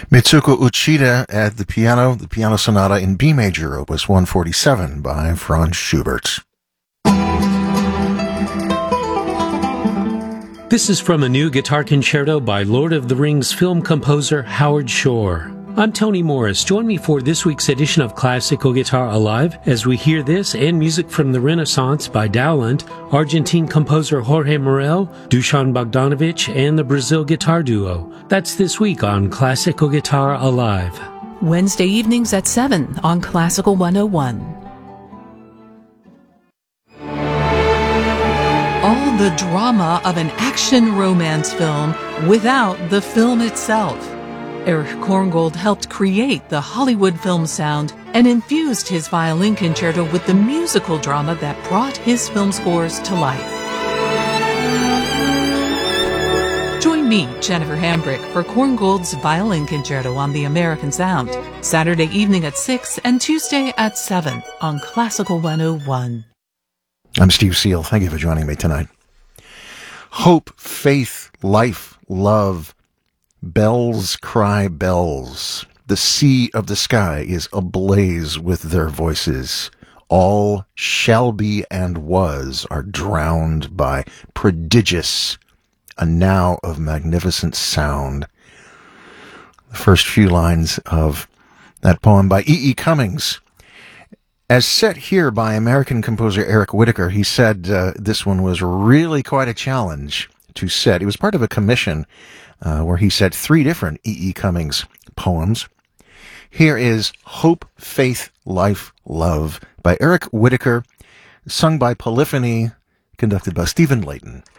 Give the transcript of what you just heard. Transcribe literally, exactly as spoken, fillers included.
Mitsuko Uchida at the piano, the piano sonata in B major, opus one forty-seven by Franz Schubert. This is from a new guitar concerto by Lord of the Rings film composer Howard Shore. I'm Tony Morris. Join me for this week's edition of Classical Guitar Alive as we hear this and music from the Renaissance by Dowland, Argentine composer Jorge Morel, Dusan Bogdanovic, and the Brazil Guitar Duo. That's this week on Classical Guitar Alive. Wednesday evenings at seven on Classical one oh one. All the drama of an action romance film without the film itself. Erich Korngold helped create the Hollywood film sound and infused his violin concerto with the musical drama that brought his film scores to life. Join me, Jennifer Hambrick, for Korngold's Violin Concerto on the American Sound, Saturday evening at six and Tuesday at seven on Classical one oh one. I'm Steve Seal. Thank you for joining me tonight. Hope, faith, life, love. Bells cry bells. The sea of the sky is ablaze with their voices. All shall be and was are drowned by prodigious, a now of magnificent sound. The first few lines of that poem by E E. Cummings. As set here by American composer Eric Whitacre, he said uh, this one was really quite a challenge to set. It was part of a commission uh, where he set three different E E. Cummings poems. Here is Hope, Faith, Life, Love by Eric Whitacre, sung by Polyphony, conducted by Stephen Layton.